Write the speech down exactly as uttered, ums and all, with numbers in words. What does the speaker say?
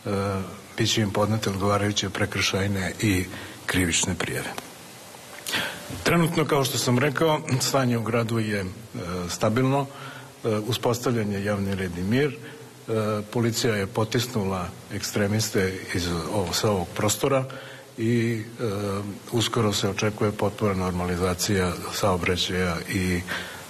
bit će im podnete odgovarajuće prekršajne i krivične prijave. Trenutno, kao što sam rekao, stanje u gradu je stabilno, uspostavljen je javni red i mir, policija je potisnula ekstremiste iz ovog, sa ovog prostora i e, uskoro se očekuje potpuna normalizacija saobraćaja i